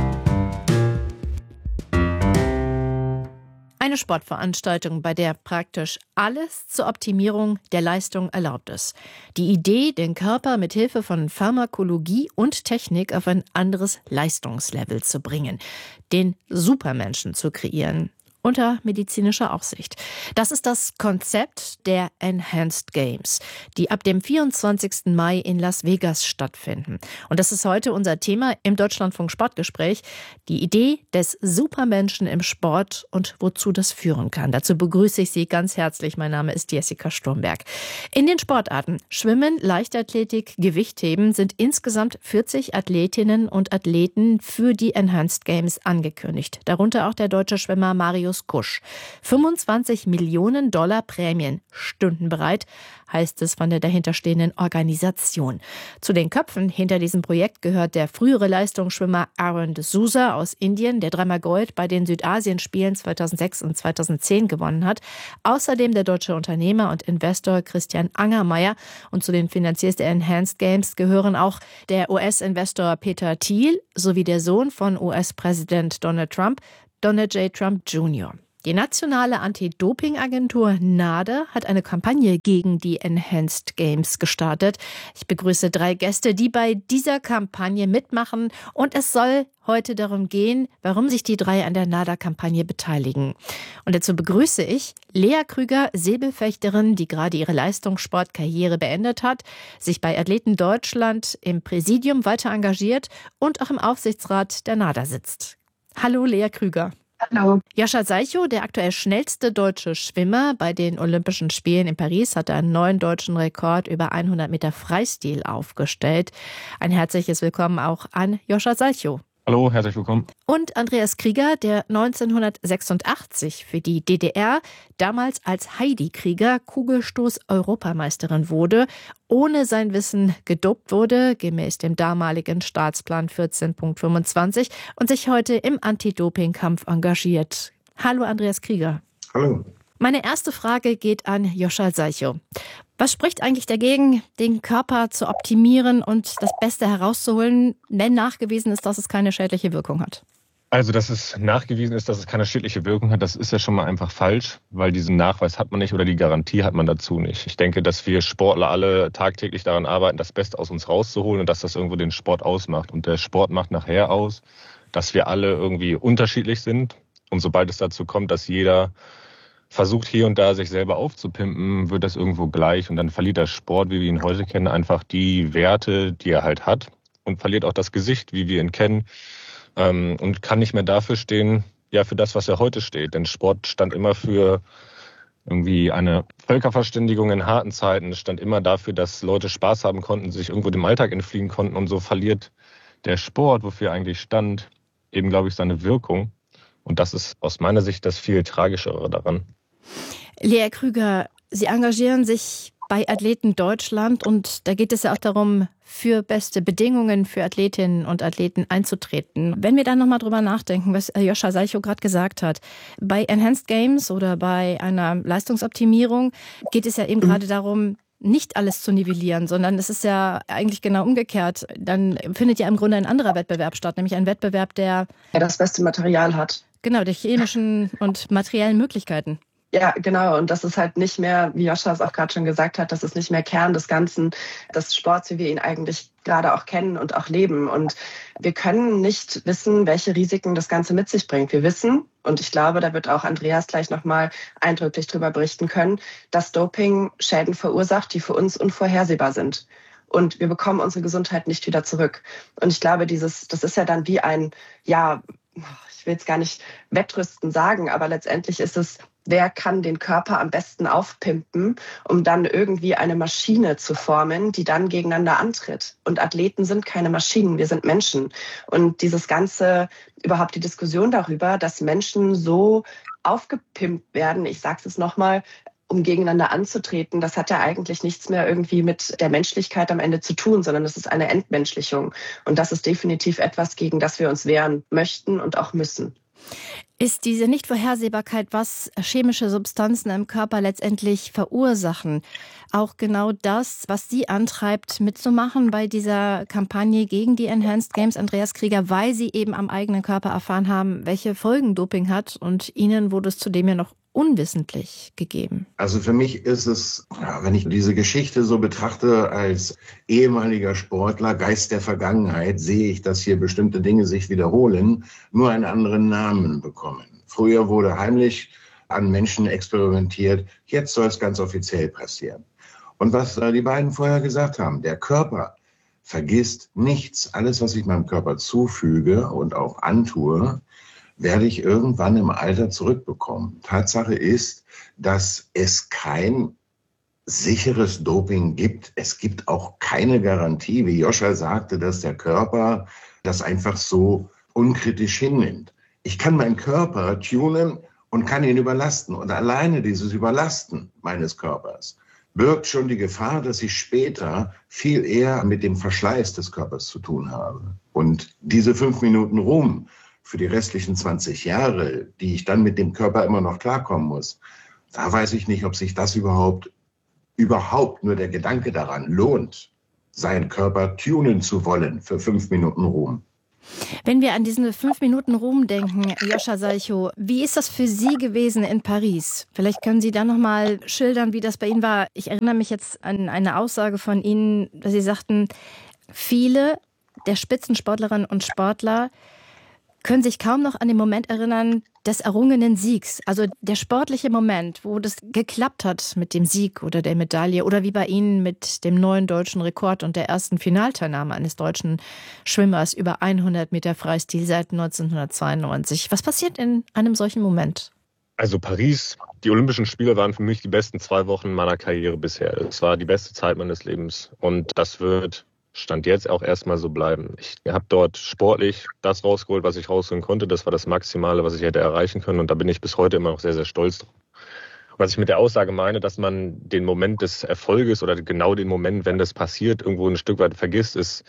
Eine Sportveranstaltung, bei der praktisch alles zur Optimierung der Leistung erlaubt ist. Die Idee, den Körper mit Hilfe von Pharmakologie und Technik auf ein anderes Leistungslevel zu bringen, den Supermenschen zu kreieren. Unter medizinischer Aufsicht. Das ist das Konzept der Enhanced Games, die ab dem vierundzwanzigsten Mai in Las Vegas stattfinden. Und das ist heute unser Thema im Deutschlandfunk Sportgespräch. Die Idee des Supermenschen im Sport und wozu das führen kann. Dazu begrüße ich Sie ganz herzlich. Mein Name ist Jessica Sturmberg. In den Sportarten Schwimmen, Leichtathletik, Gewichtheben sind insgesamt vierzig Athletinnen und Athleten für die Enhanced Games angekündigt. Darunter auch der deutsche Schwimmer Marius Kusch. fünfundzwanzig Millionen Dollar Prämien stünden bereit, heißt es von der dahinterstehenden Organisation. Zu den Köpfen hinter diesem Projekt gehört der frühere Leistungsschwimmer Aaron de Souza aus Indien, der dreimal Gold bei den Südasienspielen zweitausendsechs und zweitausendzehn gewonnen hat. Außerdem der deutsche Unternehmer und Investor Christian Angermayer. Und zu den Finanziers der Enhanced Games gehören auch der U S-Investor Peter Thiel sowie der Sohn von U S-Präsident Donald Trump, Donald J. Trump Junior Die nationale Anti-Doping-Agentur NADA hat eine Kampagne gegen die Enhanced Games gestartet. Ich begrüße drei Gäste, die bei dieser Kampagne mitmachen. Und es soll heute darum gehen, warum sich die drei an der NADA-Kampagne beteiligen. Und dazu begrüße ich Lea Krüger, Säbelfechterin, die gerade ihre Leistungssportkarriere beendet hat, sich bei Athleten Deutschland im Präsidium weiter engagiert und auch im Aufsichtsrat der NADA sitzt. Hallo Lea Krüger. Hallo. Joscha Seichow, der aktuell schnellste deutsche Schwimmer bei den Olympischen Spielen in Paris, hat einen neuen deutschen Rekord über hundert Meter Freistil aufgestellt. Ein herzliches Willkommen auch an Joscha Seichow. Hallo, herzlich willkommen. Und Andreas Krieger, der neunzehnhundertsechsundachtzig für die D D R, damals als Heidi Krieger Kugelstoß-Europameisterin wurde, ohne sein Wissen gedopt wurde, gemäß dem damaligen Staatsplan vierzehn Punkt fünfundzwanzig und sich heute im Anti-Doping-Kampf engagiert. Hallo Andreas Krieger. Hallo. Meine erste Frage geht an Joscha Seichow. Was spricht eigentlich dagegen, den Körper zu optimieren und das Beste herauszuholen, wenn nachgewiesen ist, dass es keine schädliche Wirkung hat? Also, dass es nachgewiesen ist, dass es keine schädliche Wirkung hat, das ist ja schon mal einfach falsch, weil diesen Nachweis hat man nicht oder die Garantie hat man dazu nicht. Ich denke, dass wir Sportler alle tagtäglich daran arbeiten, das Beste aus uns rauszuholen und dass das irgendwo den Sport ausmacht. Und der Sport macht nachher aus, dass wir alle irgendwie unterschiedlich sind. Und sobald es dazu kommt, dass jeder versucht hier und da sich selber aufzupimpen, wird das irgendwo gleich und dann verliert der Sport, wie wir ihn heute kennen, einfach die Werte, die er halt hat und verliert auch das Gesicht, wie wir ihn kennen ähm, und kann nicht mehr dafür stehen, ja für das, was er heute steht. Denn Sport stand immer für irgendwie eine Völkerverständigung in harten Zeiten. Es stand immer dafür, dass Leute Spaß haben konnten, sich irgendwo dem Alltag entfliehen konnten und so verliert der Sport, wofür er eigentlich stand, eben, glaube ich, seine Wirkung. Und das ist aus meiner Sicht das viel Tragischere daran. Lea Krüger, Sie engagieren sich bei Athleten Deutschland und da geht es ja auch darum, für beste Bedingungen für Athletinnen und Athleten einzutreten. Wenn wir dann nochmal drüber nachdenken, was Joscha Seicho gerade gesagt hat, bei Enhanced Games oder bei einer Leistungsoptimierung geht es ja eben mhm. gerade darum, nicht alles zu nivellieren, sondern es ist ja eigentlich genau umgekehrt. Dann findet ja im Grunde ein anderer Wettbewerb statt, nämlich ein Wettbewerb, der ja, das beste Material hat. Genau, der chemischen und materiellen Möglichkeiten. Ja, genau. Und das ist halt nicht mehr, wie Joscha es auch gerade schon gesagt hat, das ist nicht mehr Kern des Ganzen, des Sports, wie wir ihn eigentlich gerade auch kennen und auch leben. Und wir können nicht wissen, welche Risiken das Ganze mit sich bringt. Wir wissen, und ich glaube, da wird auch Andreas gleich nochmal eindrücklich drüber berichten können, dass Doping Schäden verursacht, die für uns unvorhersehbar sind. Und wir bekommen unsere Gesundheit nicht wieder zurück. Und ich glaube, dieses, das ist ja dann wie ein, ja, ich will jetzt gar nicht Wettrüsten sagen, aber letztendlich ist es, wer kann den Körper am besten aufpimpen, um dann irgendwie eine Maschine zu formen, die dann gegeneinander antritt. Und Athleten sind keine Maschinen, wir sind Menschen. Und dieses ganze, überhaupt die Diskussion darüber, dass Menschen so aufgepimpt werden, ich sage es nochmal, um gegeneinander anzutreten, das hat ja eigentlich nichts mehr irgendwie mit der Menschlichkeit am Ende zu tun, sondern das ist eine Entmenschlichung. Und das ist definitiv etwas, gegen das wir uns wehren möchten und auch müssen. Ist diese Nichtvorhersehbarkeit, was chemische Substanzen im Körper letztendlich verursachen, auch genau das, was Sie antreibt, mitzumachen bei dieser Kampagne gegen die Enhanced Games, Andreas Krieger, weil Sie eben am eigenen Körper erfahren haben, welche Folgen Doping hat und Ihnen wurde es zudem ja noch unwissentlich gegeben? Also für mich ist es, ja, wenn ich diese Geschichte so betrachte als ehemaliger Sportler, Geist der Vergangenheit, sehe ich, dass hier bestimmte Dinge sich wiederholen, nur einen anderen Namen bekommen. Früher wurde heimlich an Menschen experimentiert, jetzt soll es ganz offiziell passieren. Und was die beiden vorher gesagt haben, der Körper vergisst nichts. Alles, was ich meinem Körper zufüge und auch antue, werde ich irgendwann im Alter zurückbekommen. Tatsache ist, dass es kein sicheres Doping gibt. Es gibt auch keine Garantie, wie Joscha sagte, dass der Körper das einfach so unkritisch hinnimmt. Ich kann meinen Körper tunen und kann ihn überlasten. Und alleine dieses Überlasten meines Körpers birgt schon die Gefahr, dass ich später viel eher mit dem Verschleiß des Körpers zu tun habe. Und diese fünf Minuten Ruhm für die restlichen zwanzig Jahre, die ich dann mit dem Körper immer noch klarkommen muss, da weiß ich nicht, ob sich das überhaupt, überhaupt nur der Gedanke daran lohnt, seinen Körper tunen zu wollen für fünf Minuten Ruhm. Wenn wir an diesen fünf Minuten Ruhm denken, Joscha Seicho, wie ist das für Sie gewesen in Paris? Vielleicht können Sie da noch mal schildern, wie das bei Ihnen war. Ich erinnere mich jetzt an eine Aussage von Ihnen, dass Sie sagten, viele der Spitzensportlerinnen und Sportler können sich kaum noch an den Moment erinnern des errungenen Siegs. Also der sportliche Moment, wo das geklappt hat mit dem Sieg oder der Medaille oder wie bei Ihnen mit dem neuen deutschen Rekord und der ersten Finalteilnahme eines deutschen Schwimmers über hundert Meter Freistil seit neunzehnhundertzweiundneunzig. Was passiert in einem solchen Moment? Also Paris, die Olympischen Spiele waren für mich die besten zwei Wochen meiner Karriere bisher. Es war die beste Zeit meines Lebens und das wird Stand jetzt auch erstmal so bleiben. Ich habe dort sportlich das rausgeholt, was ich rausholen konnte. Das war das Maximale, was ich hätte erreichen können. Und da bin ich bis heute immer noch sehr, sehr stolz drauf. Was ich mit der Aussage meine, dass man den Moment des Erfolges oder genau den Moment, wenn das passiert, irgendwo ein Stück weit vergisst, ist,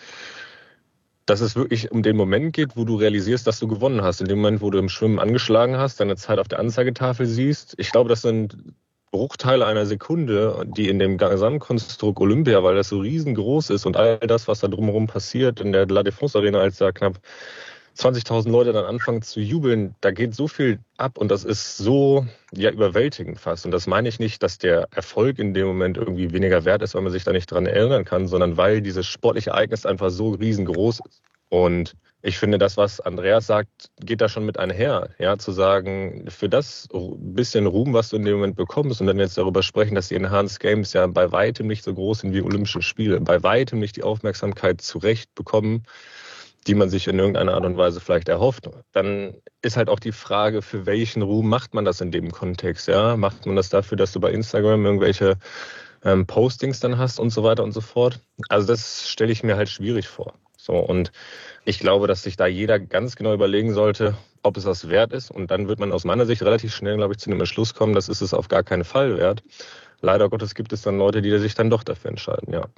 dass es wirklich um den Moment geht, wo du realisierst, dass du gewonnen hast. In dem Moment, wo du im Schwimmen angeschlagen hast, deine Zeit auf der Anzeigetafel siehst. Ich glaube, das sind Bruchteile einer Sekunde, die in dem Gesamtkonstrukt Olympia, weil das so riesengroß ist und all das, was da drumherum passiert, in der La Défense Arena, als da knapp zwanzigtausend Leute dann anfangen zu jubeln, da geht so viel ab und das ist so ja überwältigend fast. Und das meine ich nicht, dass der Erfolg in dem Moment irgendwie weniger wert ist, weil man sich da nicht dran erinnern kann, sondern weil dieses sportliche Ereignis einfach so riesengroß ist. Und ich finde, das, was Andreas sagt, geht da schon mit einher, ja, zu sagen, für das bisschen Ruhm, was du in dem Moment bekommst, und wenn wir jetzt darüber sprechen, dass die Enhanced Games ja bei weitem nicht so groß sind wie Olympische Spiele, bei weitem nicht die Aufmerksamkeit zurecht bekommen, die man sich in irgendeiner Art und Weise vielleicht erhofft, dann ist halt auch die Frage, für welchen Ruhm macht man das in dem Kontext, ja? Macht man das dafür, dass du bei Instagram irgendwelche ähm, Postings dann hast und so weiter und so fort? Also das stelle ich mir halt schwierig vor. So, und ich glaube, dass sich da jeder ganz genau überlegen sollte, ob es das wert ist. Und dann wird man aus meiner Sicht relativ schnell, glaube ich, zu einem Entschluss kommen, das ist es auf gar keinen Fall wert. leider Gottes gibt es dann Leute, die sich dann doch dafür entscheiden, ja.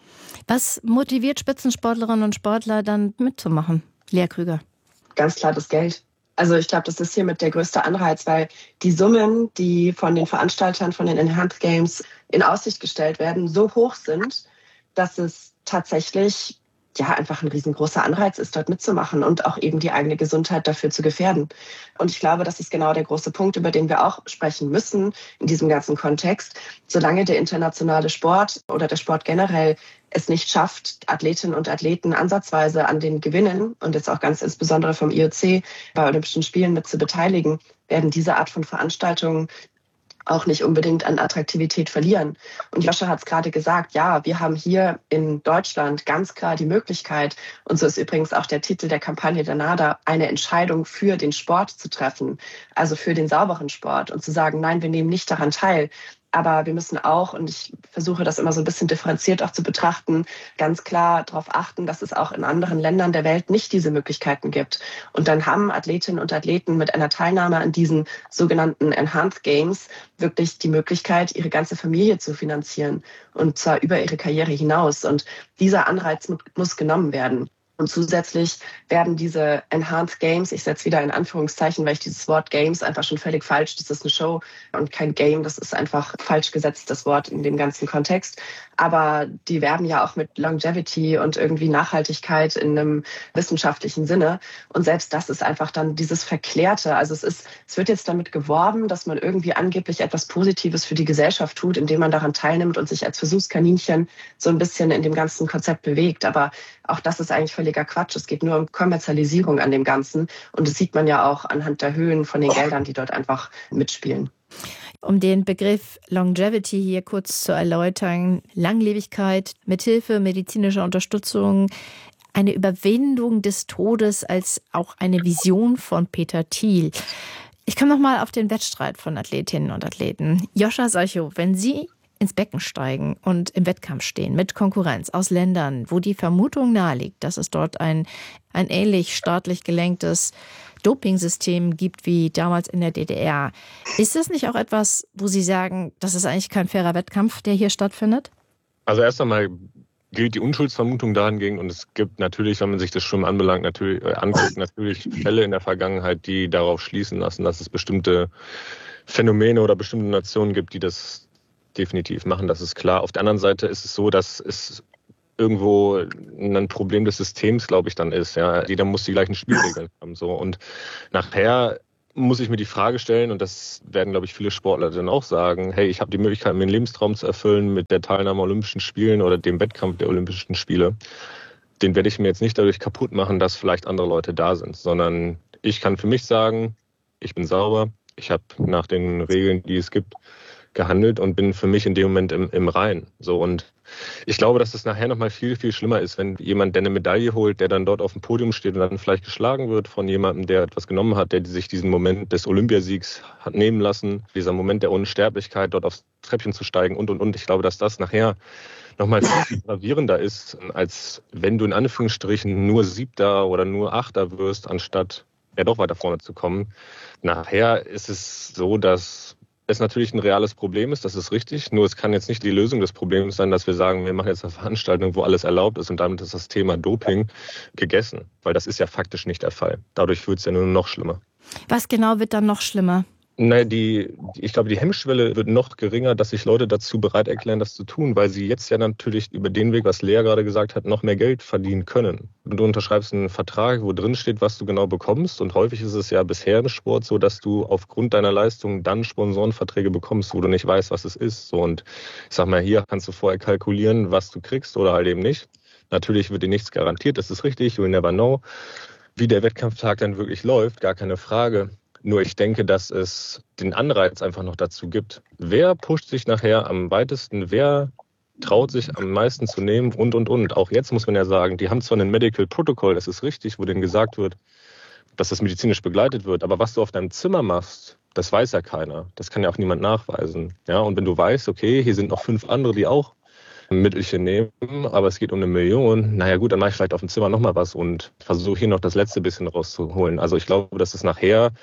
Was motiviert Spitzensportlerinnen und Sportler dann mitzumachen? Lea Krüger. Ganz klar das Geld. Also ich glaube, das ist hiermit der größte Anreiz, weil die Summen, die von den Veranstaltern von den Enhanced Games in Aussicht gestellt werden, so hoch sind, dass es tatsächlich ja einfach ein riesengroßer Anreiz ist, dort mitzumachen und auch eben die eigene Gesundheit dafür zu gefährden. Und ich glaube, das ist genau der große Punkt, über den wir auch sprechen müssen in diesem ganzen Kontext. Solange der internationale Sport oder der Sport generell es nicht schafft, Athletinnen und Athleten ansatzweise an den Gewinnen und jetzt auch ganz insbesondere vom I O C bei Olympischen Spielen mit zu beteiligen, werden diese Art von Veranstaltungen auch nicht unbedingt an Attraktivität verlieren. Und Joscha hat es gerade gesagt, ja, wir haben hier in Deutschland ganz klar die Möglichkeit, und so ist übrigens auch der Titel der Kampagne der NADA, eine Entscheidung für den Sport zu treffen, also für den sauberen Sport und zu sagen, nein, wir nehmen nicht daran teil. Aber wir müssen auch, und ich versuche das immer so ein bisschen differenziert auch zu betrachten, ganz klar darauf achten, dass es auch in anderen Ländern der Welt nicht diese Möglichkeiten gibt. Und dann haben Athletinnen und Athleten mit einer Teilnahme an diesen sogenannten Enhanced Games wirklich die Möglichkeit, ihre ganze Familie zu finanzieren. Und zwar über ihre Karriere hinaus. Und dieser Anreiz muss genommen werden. Und zusätzlich werden diese Enhanced Games, ich setze wieder in Anführungszeichen, weil ich dieses Wort Games einfach schon völlig falsch, das ist eine Show und kein Game, das ist einfach falsch gesetztes Wort in dem ganzen Kontext. Aber die werben ja auch mit Longevity und irgendwie Nachhaltigkeit in einem wissenschaftlichen Sinne. Und selbst das ist einfach dann dieses Verklärte. Also es ist, es wird jetzt damit geworben, dass man irgendwie angeblich etwas Positives für die Gesellschaft tut, indem man daran teilnimmt und sich als Versuchskaninchen so ein bisschen in dem ganzen Konzept bewegt. Aber auch das ist eigentlich völliger Quatsch. Es geht nur um Kommerzialisierung an dem Ganzen. Und das sieht man ja auch anhand der Höhen von den Geldern, die dort einfach mitspielen. Um den Begriff Longevity hier kurz zu erläutern, Langlebigkeit mithilfe medizinischer Unterstützung, eine Überwindung des Todes als auch eine Vision von Peter Thiel. Ich komme noch mal auf den Wettstreit von Athletinnen und Athleten. Joscha Salchow, wenn Sie ins Becken steigen und im Wettkampf stehen mit Konkurrenz aus Ländern, wo die Vermutung naheliegt, dass es dort ein, ein ähnlich staatlich gelenktes Dopingsystem gibt wie damals in der D D R. Ist das nicht auch etwas, wo Sie sagen, das ist eigentlich kein fairer Wettkampf, der hier stattfindet? Also erst einmal gilt die Unschuldsvermutung dahingegen und es gibt natürlich, wenn man sich das Schwimmen anbelangt, natürlich äh, anguckt, natürlich Fälle in der Vergangenheit, die darauf schließen lassen, dass es bestimmte Phänomene oder bestimmte Nationen gibt, die das definitiv machen, das ist klar. Auf der anderen Seite ist es so, dass es irgendwo ein Problem des Systems, glaube ich, dann ist. Ja, jeder muss die gleichen Spielregeln haben. So. Und nachher muss ich mir die Frage stellen, und das werden, glaube ich, viele Sportler dann auch sagen, hey, ich habe die Möglichkeit, mir einen Lebenstraum zu erfüllen mit der Teilnahme an Olympischen Spielen oder dem Wettkampf der Olympischen Spiele. Den werde ich mir jetzt nicht dadurch kaputt machen, dass vielleicht andere Leute da sind, sondern ich kann für mich sagen, ich bin sauber, ich habe nach den Regeln, die es gibt, gehandelt und bin für mich in dem Moment im, im Reinen. So, und ich glaube, dass es nachher noch mal viel, viel schlimmer ist, wenn jemand, der eine Medaille holt, der dann dort auf dem Podium steht und dann vielleicht geschlagen wird von jemandem, der etwas genommen hat, der sich diesen Moment des Olympiasiegs hat nehmen lassen, dieser Moment der Unsterblichkeit, dort aufs Treppchen zu steigen und, und, und. Ich glaube, dass das nachher noch mal viel, viel gravierender ist, als wenn du in Anführungsstrichen nur Siebter oder nur Achter wirst, anstatt ja doch weiter vorne zu kommen. Nachher ist es so, dass es natürlich ein reales Problem ist, das ist richtig. Nur es kann jetzt nicht die Lösung des Problems sein, dass wir sagen, wir machen jetzt eine Veranstaltung, wo alles erlaubt ist und damit ist das Thema Doping gegessen. Weil das ist ja faktisch nicht der Fall. Dadurch wird es ja nur noch schlimmer. Was genau wird dann noch schlimmer? Naja, die, ich glaube, die Hemmschwelle wird noch geringer, dass sich Leute dazu bereit erklären, das zu tun, weil sie jetzt ja natürlich über den Weg, was Lea gerade gesagt hat, noch mehr Geld verdienen können. Und du unterschreibst einen Vertrag, wo drin steht, was du genau bekommst. Und häufig ist es ja bisher im Sport so, dass du aufgrund deiner Leistung dann Sponsorenverträge bekommst, wo du nicht weißt, was es ist. So, und ich sag mal, hier kannst du vorher kalkulieren, was du kriegst oder halt eben nicht. Natürlich wird dir nichts garantiert, das ist richtig, you'll never know. Wie der Wettkampftag dann wirklich läuft, gar keine Frage. Nur ich denke, dass es den Anreiz einfach noch dazu gibt. Wer pusht sich nachher am weitesten? Wer traut sich am meisten zu nehmen? Und, und, und. Auch jetzt muss man ja sagen, die haben zwar einen Medical Protocol, das ist richtig, wo denen gesagt wird, dass das medizinisch begleitet wird. Aber was du auf deinem Zimmer machst, das weiß ja keiner. Das kann ja auch niemand nachweisen. Ja, und wenn du weißt, okay, hier sind noch fünf andere, die auch ein Mittelchen nehmen, aber es geht um eine Million, naja gut, dann mache ich vielleicht auf dem Zimmer nochmal was und versuche hier noch das letzte bisschen rauszuholen. Also ich glaube, dass es nachher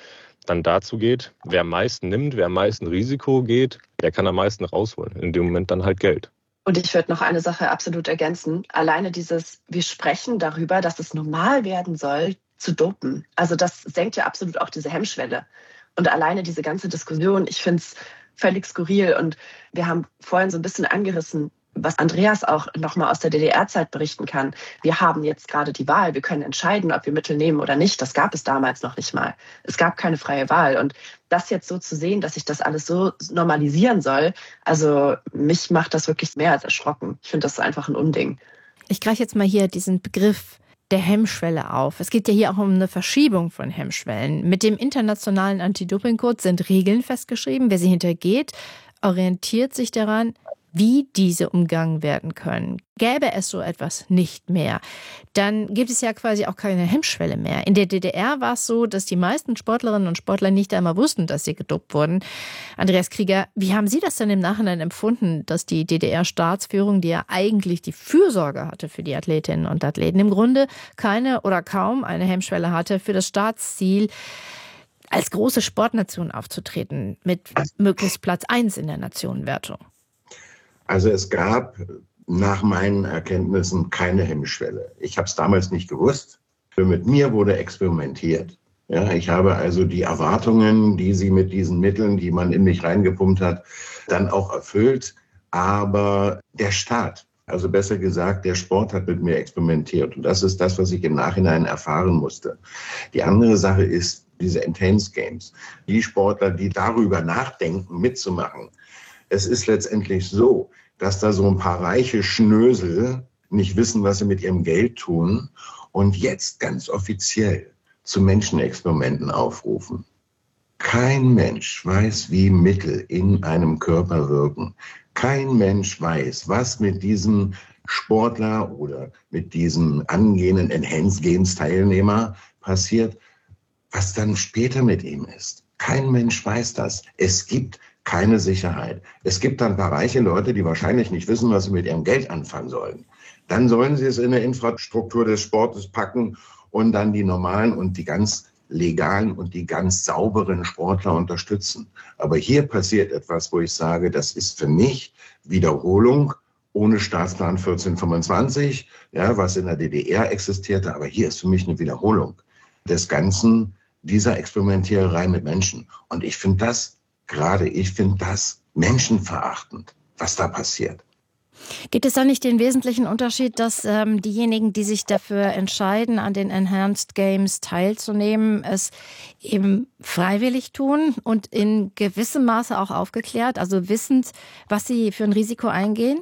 dann dazu geht, wer am meisten nimmt, wer am meisten Risiko geht, der kann am meisten rausholen. In dem Moment dann halt Geld. Und ich würde noch eine Sache absolut ergänzen. Alleine dieses, wir sprechen darüber, dass es normal werden soll, zu dopen. Also das senkt ja absolut auch diese Hemmschwelle. Und alleine diese ganze Diskussion, ich finde es völlig skurril. Und wir haben vorhin so ein bisschen angerissen, was Andreas auch nochmal aus der D D R-Zeit berichten kann. Wir haben jetzt gerade die Wahl. Wir können entscheiden, ob wir Mittel nehmen oder nicht. Das gab es damals noch nicht mal. Es gab keine freie Wahl. Und das jetzt so zu sehen, dass sich das alles so normalisieren soll, also mich macht das wirklich mehr als erschrocken. Ich finde das einfach ein Unding. Ich greife jetzt mal hier diesen Begriff der Hemmschwelle auf. Es geht ja hier auch um eine Verschiebung von Hemmschwellen. Mit dem internationalen Anti-Doping-Code sind Regeln festgeschrieben. Wer sie hintergeht, orientiert sich daran, wie diese umgangen werden können. Gäbe es so etwas nicht mehr, dann gibt es ja quasi auch keine Hemmschwelle mehr. In der D D R war es so, dass die meisten Sportlerinnen und Sportler nicht einmal wussten, dass sie gedopt wurden. Andreas Krieger, wie haben Sie das denn im Nachhinein empfunden, dass die D D R-Staatsführung, die ja eigentlich die Fürsorge hatte für die Athletinnen und Athleten, im Grunde keine oder kaum eine Hemmschwelle hatte für das Staatsziel, als große Sportnation aufzutreten, mit möglichst Platz eins in der Nationenwertung? Also es gab nach meinen Erkenntnissen keine Hemmschwelle. Ich habe es damals nicht gewusst. Mit mir wurde experimentiert. Ja, ich habe also die Erwartungen, die sie mit diesen Mitteln, die man in mich reingepumpt hat, dann auch erfüllt. Aber der Staat, also besser gesagt, der Sport hat mit mir experimentiert. Und das ist das, was ich im Nachhinein erfahren musste. Die andere Sache ist diese Intense Games. Die Sportler, die darüber nachdenken, mitzumachen. Es ist letztendlich so, dass da so ein paar reiche Schnösel nicht wissen, was sie mit ihrem Geld tun und jetzt ganz offiziell zu Menschenexperimenten aufrufen. Kein Mensch weiß, wie Mittel in einem Körper wirken. Kein Mensch weiß, was mit diesem Sportler oder mit diesem angehenden Enhanced Games Teilnehmer passiert, was dann später mit ihm ist. Kein Mensch weiß das. Es gibt keine Sicherheit. Es gibt dann ein paar reiche Leute, die wahrscheinlich nicht wissen, was sie mit ihrem Geld anfangen sollen. Dann sollen sie es in eine Infrastruktur des Sportes packen und dann die normalen und die ganz legalen und die ganz sauberen Sportler unterstützen. Aber hier passiert etwas, wo ich sage, das ist für mich Wiederholung ohne Staatsplan vierzehn fünfundzwanzig, ja, was in der D D R existierte. Aber hier ist für mich eine Wiederholung des Ganzen, dieser Experimentiererei mit Menschen. Und ich finde das Gerade ich finde das menschenverachtend, was da passiert. Gibt es da nicht den wesentlichen Unterschied, dass ähm, diejenigen, die sich dafür entscheiden, an den Enhanced Games teilzunehmen, es eben freiwillig tun und in gewissem Maße auch aufgeklärt, also wissend, was sie für ein Risiko eingehen?